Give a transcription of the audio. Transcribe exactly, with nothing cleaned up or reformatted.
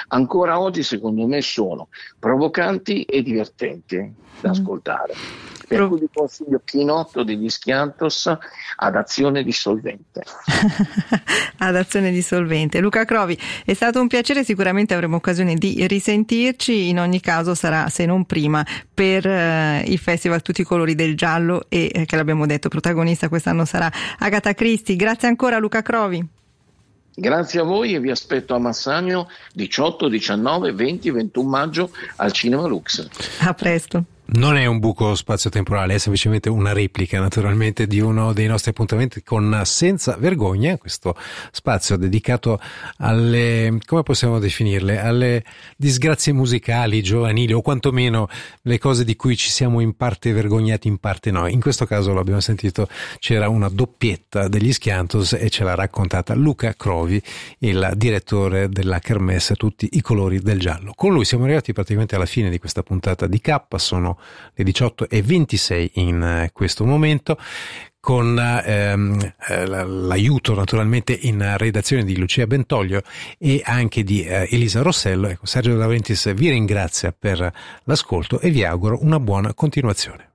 ancora oggi secondo me sono provocanti e divertenti da ascoltare. Per Pro- cui vi consiglio Chinotto degli Schiantos ad azione dissolvente. ad azione dissolvente. Luca Crovi, è stato un piacere, sicuramente avremo occasione di risentirci, in ogni caso sarà, se non prima, per eh, il Festival Tutti i colori del giallo e eh, che l'abbiamo detto, protagonista quest'anno sarà Agatha Christie. Grazie ancora Luca Crovi. Grazie a voi e vi aspetto a Massagno diciotto, diciannove, venti, ventuno maggio al Cinema Lux. A presto. Non è un buco spazio-temporale, è semplicemente una replica naturalmente di uno dei nostri appuntamenti con Senza Vergogna, questo spazio dedicato alle, come possiamo definirle, alle disgrazie musicali, giovanili o quantomeno le cose di cui ci siamo in parte vergognati, in parte no. In questo caso l'abbiamo sentito, c'era una doppietta degli Schiantos e ce l'ha raccontata Luca Crovi, il direttore della Kermesse Tutti i colori del giallo. Con lui siamo arrivati praticamente alla fine di questa puntata di K, sono le diciotto e ventisei in questo momento, con ehm, l'aiuto naturalmente in redazione di Lucia Bentoglio e anche di eh, Elisa Rossello. Ecco, Sergio De Laurentiis vi ringrazia per l'ascolto e vi auguro una buona continuazione.